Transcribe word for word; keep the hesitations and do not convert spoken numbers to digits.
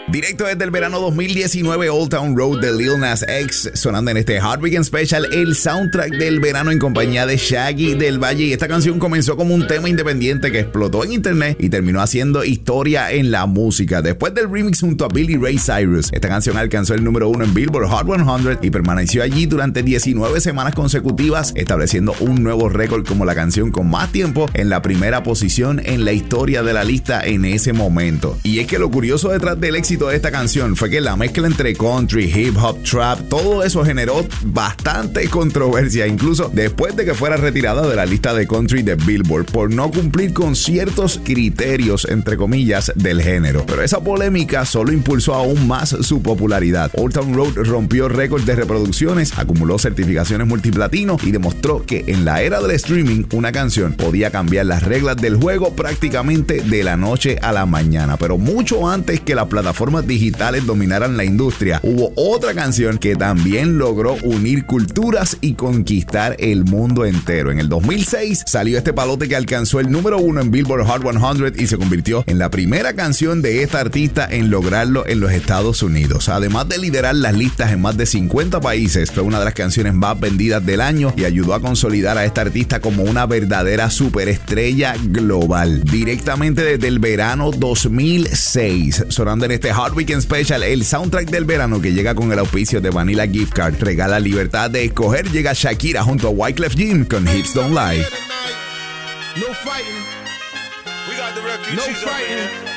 Directo desde el verano dos mil diecinueve, Old Town Road de Lil Nas X, sonando en este Hard Weekend Special, el soundtrack del verano en compañía de Shaggy del Valle. Y esta canción comenzó como un tema independiente que explotó en internet y terminó haciendo historia en la música. Después del remix junto a Billy Ray Cyrus, esta canción alcanzó el número uno en Billboard Hot cien y permaneció allí durante diecinueve semanas consecutivas, estableciendo un nuevo récord como la canción con más tiempo en la primera posición en la historia de la lista en ese momento. Y es que lo curioso detrás del éxito de esta canción fue que la mezcla entre country, hip hop, trap, todo eso generó bastante controversia, incluso después de que fuera retirada de la lista de country de Billboard por no cumplir con ciertos criterios, entre comillas, del género. Pero esa polémica solo impulsó aún más su popularidad. Old Town Road rompió récords de reproducciones, acumuló certificaciones multiplatino y demostró que en la era del streaming una canción podía cambiar las reglas del juego prácticamente de la noche a la mañana. Pero mucho antes que la plataforma digitales dominaran la industria, hubo otra canción que también logró unir culturas y conquistar el mundo entero. En el dos mil seis salió este palote que alcanzó el número uno en Billboard Hot cien y se convirtió en la primera canción de esta artista en lograrlo en los Estados Unidos. Además de liderar las listas en más de cincuenta países, fue una de las canciones más vendidas del año y ayudó a consolidar a esta artista como una verdadera superestrella global. Directamente desde el verano dos mil seis, sonando en este Hard Weekend Special, el soundtrack del verano que llega con el auspicio de Vanilla Gift Card. Regala libertad de escoger. Llega Shakira junto a Wyclef Jean con Hips Don't Lie. No fighting. We got the refugees no fighting.